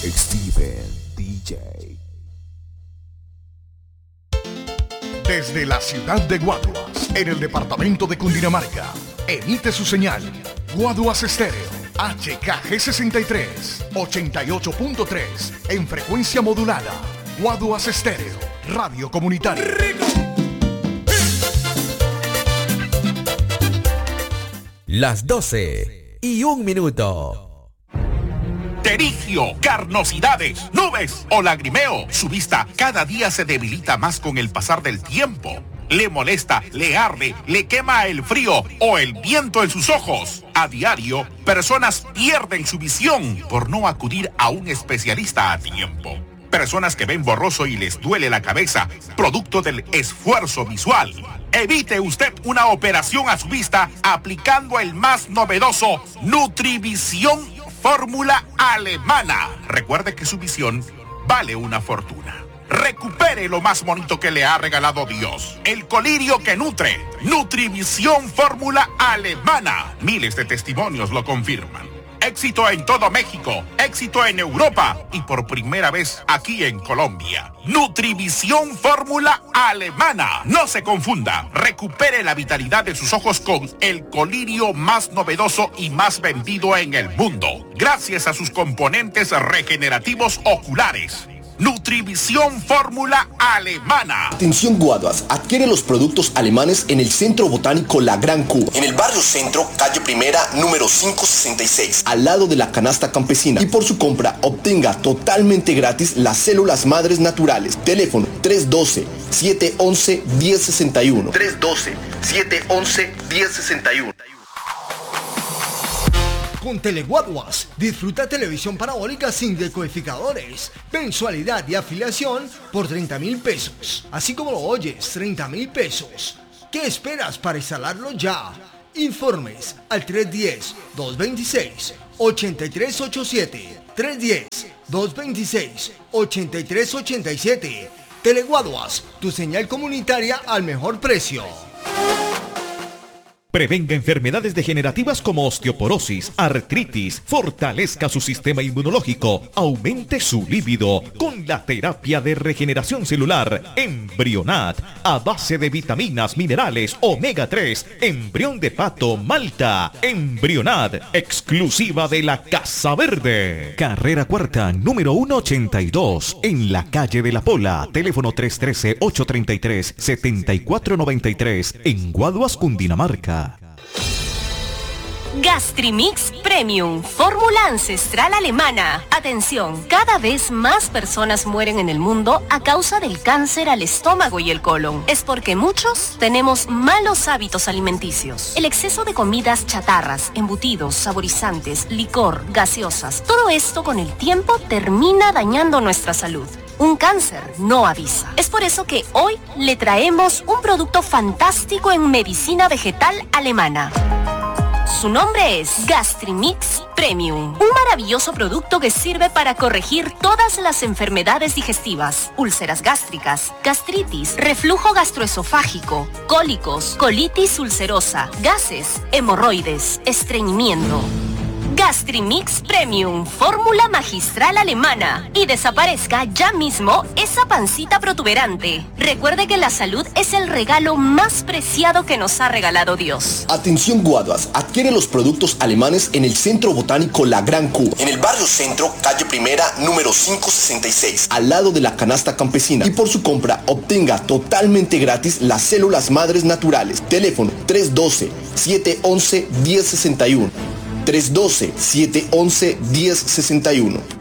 Steven DJ. Desde la ciudad de Guaduas, en el departamento de Cundinamarca, emite su señal Guaduas Estéreo, HKG63, 88.3, en frecuencia modulada. Guaduas Estéreo, radio comunitaria. Las 12:01. Terigio, carnosidades, nubes o lagrimeo. Su vista cada día se debilita más con el pasar del tiempo. Le molesta, le arde, le quema el frío o el viento en sus ojos. A diario, personas pierden su visión por no acudir a un especialista a tiempo. Personas que ven borroso y les duele la cabeza, producto del esfuerzo visual. Evite usted una operación a su vista aplicando el más novedoso Nutrivisión Fórmula Alemana. Recuerde que su visión vale una fortuna. Recupere lo más bonito que le ha regalado Dios. El colirio que nutre. Nutrivisión Fórmula Alemana. Miles de testimonios lo confirman. Éxito en todo México, éxito en Europa y por primera vez aquí en Colombia. Nutrivisión Fórmula Alemana. No se confunda. Recupere la vitalidad de sus ojos con el colirio más novedoso y más vendido en el mundo, gracias a sus componentes regenerativos oculares. Nutrivisión Fórmula Alemana. Atención Guaduas, adquiere los productos alemanes en el Centro Botánico La Gran Cuba, en el barrio Centro, calle Primera, número 566, al lado de la canasta campesina. Y por su compra, obtenga totalmente gratis las células madres naturales. Teléfono 312-711-1061. 312-711-1061. Con Teleguaduas, disfruta televisión parabólica sin decodificadores, mensualidad y afiliación por 30,000 pesos. Así como lo oyes, 30,000 pesos. ¿Qué esperas para instalarlo ya? Informes al 310-226-8387. 310-226-8387. Teleguaduas, tu señal comunitaria al mejor precio. Prevenga enfermedades degenerativas como osteoporosis, artritis, fortalezca su sistema inmunológico, aumente su líbido con la terapia de regeneración celular Embrionat a base de vitaminas, minerales, omega 3, embrión de pato, malta. Embrionat, exclusiva de la Casa Verde. Carrera Cuarta, número 182, en la calle de La Pola. Teléfono 313-833-7493, en Guaduas, Cundinamarca. Gastrimix Premium, fórmula ancestral alemana. Atención, cada vez más personas mueren en el mundo a causa del cáncer al estómago y el colon. Es porque muchos tenemos malos hábitos alimenticios. El exceso de comidas chatarras, embutidos, saborizantes, licor, gaseosas, todo esto con el tiempo termina dañando nuestra salud. Un cáncer no avisa. Es por eso que hoy le traemos un producto fantástico en medicina vegetal alemana. Su nombre es Gastrimix Premium, un maravilloso producto que sirve para corregir todas las enfermedades digestivas, úlceras gástricas, gastritis, reflujo gastroesofágico, cólicos, colitis ulcerosa, gases, hemorroides, estreñimiento. Gastrimix Premium, fórmula magistral alemana, y desaparezca ya mismo esa pancita protuberante. Recuerde que la salud es el regalo más preciado que nos ha regalado Dios. Atención Guaduas, adquiere los productos alemanes en el Centro Botánico La Gran Cuba, en el barrio Centro, calle Primera, número 566, al lado de la canasta campesina. Y por su compra, obtenga totalmente gratis las células madres naturales. Teléfono 312-711-1061. 312-711-1061.